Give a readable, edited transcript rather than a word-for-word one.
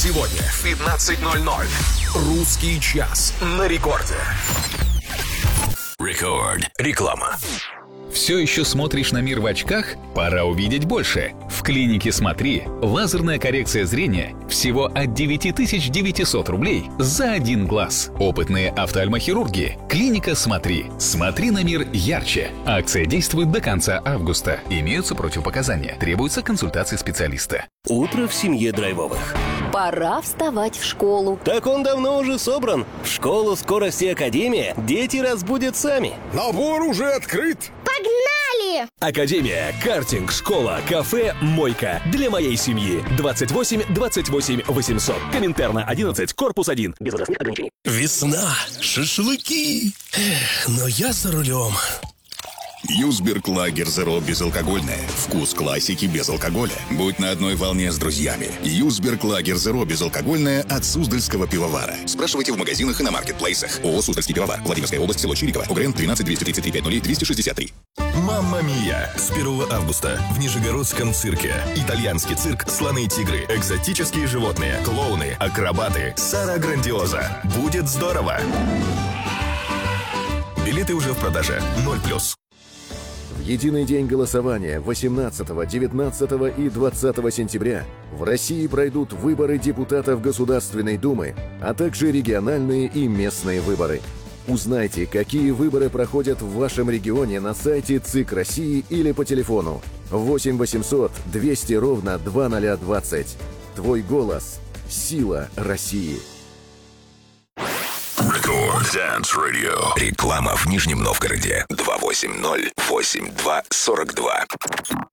Сегодня в 15:00. Русский час на рекорде. Рекорд. Реклама. Все еще смотришь на мир в очках? Пора увидеть больше. В клинике «Смотри» лазерная коррекция зрения всего от 9900 рублей за один глаз. Опытные офтальмохирурги. Клиника «Смотри». Смотри на мир ярче. Акция действует до конца августа. Имеются противопоказания. Требуется консультация специалиста. Утро в семье Драйвовых. Пора вставать в школу. Так он давно уже собран. В школу «Скорости Академия» дети разбудят сами. Набор уже открыт. Погнали! Академия, картинг, школа, кафе, мойка. Для моей семьи. 28 28 800. Коминтерна 11, корпус 1. Без возрастных ограничений. Весна, шашлыки. Но я за рулем. Юсберг Лагер Зеро безалкогольное. Вкус классики без алкоголя. Будь на одной волне с друзьями. Юсберг Лагер Зеро безалкогольное от Суздальского пивовара. Спрашивайте в магазинах и на маркетплейсах. ООО «Суздальский пивовар». Владимирская область, село Чириково. УГРН 13 233 50 263. «Мамма Мия» с 1 августа в Нижегородском цирке. Итальянский цирк, слоны и тигры, экзотические животные, клоуны, акробаты. Сара Грандиоза. Будет здорово! Билеты уже в продаже. 0+. В единый день голосования 18, 19 и 20 сентября в России пройдут выборы депутатов Государственной Думы, а также региональные и местные выборы. Узнайте, какие выборы проходят в вашем регионе на сайте ЦИК России или по телефону 8 800 200 ровно 2020. Твой голос – сила России. Рекорд Dance Radio. Реклама в Нижнем Новгороде. 280-82-42.